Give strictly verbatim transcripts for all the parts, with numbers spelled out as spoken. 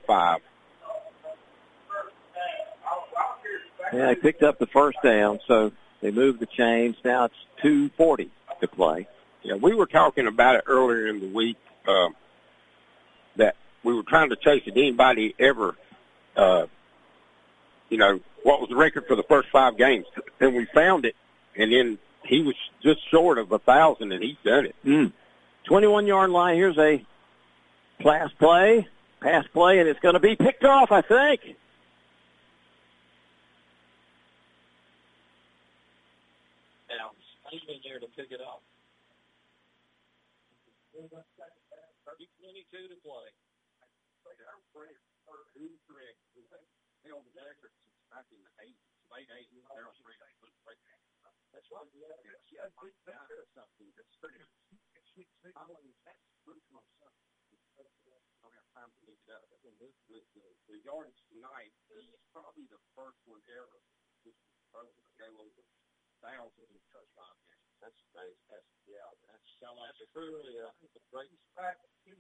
five. Yeah, they picked up the first down, so they moved the chains. Now it's two forty to play. Yeah, we were talking about it earlier in the week, uh, that we were trying to chase it. Anybody ever, uh, you know, what was the record for the first five games? And we found it, and then he was just short of a thousand, and he's done it. Mm. twenty-one-yard line. Here's a pass play, pass play, and it's going to be picked off, I think. Now, Steve there to pick it up. twenty-two to play. That's right. The yards tonight is probably the first one ever. Thousand touchdown. That's nice. That's, yeah, that sounds like a truly uh, a great track. Here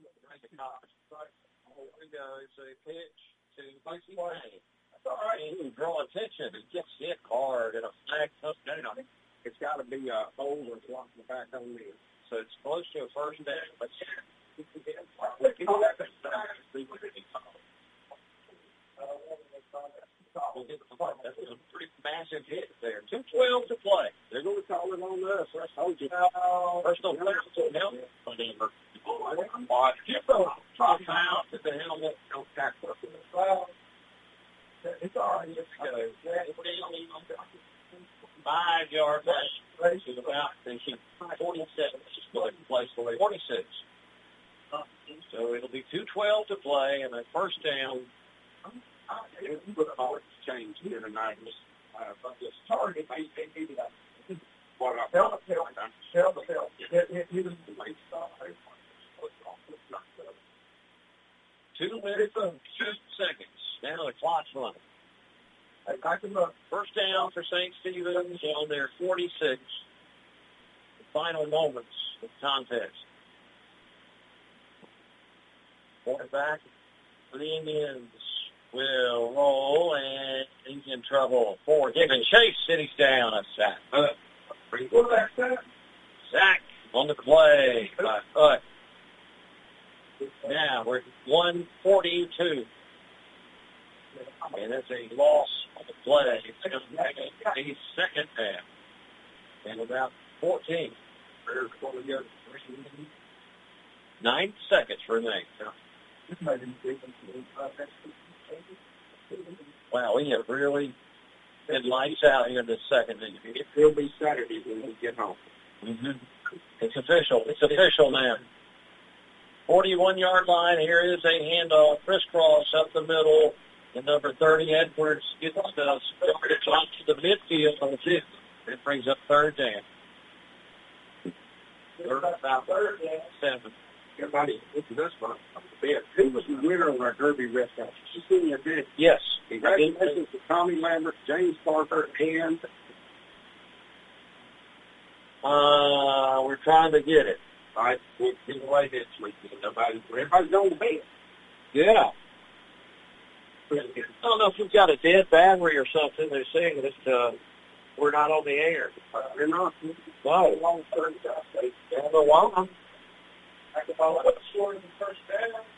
we go. It's a pitch to Bucky Wayne. That's all right. He can draw attention. He gets hit hard and a flag touchdown. It's got to be a hole or blocking back on me. So it's close to a first down. But that's a pretty massive hit there. two twelve to play. They're going to call it on us. I told you. Personal foul. Now, whatever. Drop out at the helmet. Don't tackle. It's all right. Let's go. Five yard rush. She's about forty-seven. Place forty-six. So it'll be two twelve to play and a first down. Changed here tonight. Uh, this target, he did what I Tell the tell. Tell the tell. Two minutes and two seconds. Now the clock's running. Hey, back him up. First down for Saint Stephen's on their forty-six. The final moments of the contest. Quarterback for the Indians will roll, and he's in trouble. For Dickon Chase, city's down a sack. Uh, Quarterback sack. Sack on the play by Hutt. Now we're at one forty-two. And that's a loss on the play. It's going to make a second down. And about fourteen. Nine seconds remain. Wow, we have really been lights out here in this second. It'll be Saturday when we get home. Mm-hmm. It's official. It's official now. forty-one-yard line. Here is a handoff, crisscross up the middle. And number thirty, Edwards, gets the started to the midfield on the fifth. It brings up third down. Third about third down. Seven. Everybody, look at this one. Who was the winner of our Derby Rest House? Did you see me a bit? Yes. Congratulations to Tommy Lambert, James Parker, and... Uh, we're trying to get it. All right, we'll give it away this week. Nobody, everybody's going to bed. Yeah. I don't know if we've got a dead battery or something. They're saying that uh, we're not on the air. We're not. No. Long third, I say. I don't know why. I can follow up short of the first down.